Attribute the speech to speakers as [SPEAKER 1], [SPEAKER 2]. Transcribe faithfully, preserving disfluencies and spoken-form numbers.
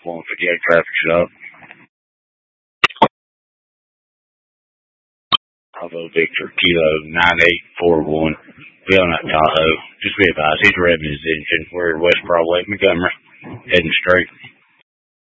[SPEAKER 1] one fifty-eight traffic stop. Bravo Victor, Kilo nine eight four one. Belknap Tahoe. Just be advised, he's revving his engine. We're West Broadway, Montgomery. Heading straight.